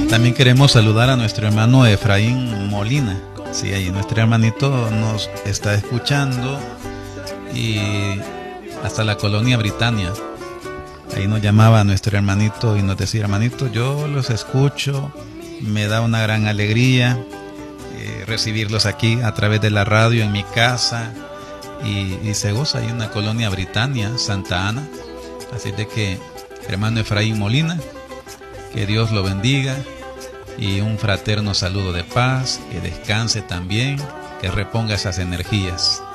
También queremos saludar a nuestro hermano Efraín Molina. Sí, ahí nuestro hermanito nos está escuchando y hasta la colonia Britannia. Ahí nos llamaba nuestro hermanito y nos decía: hermanito, yo los escucho, me da una gran alegría recibirlos aquí a través de la radio en mi casa, y se goza ahí en una colonia Britannia, Santa Ana. Así de que, hermano Efraín Molina, que Dios lo bendiga y un fraterno saludo de paz, que descanse también, que reponga esas energías.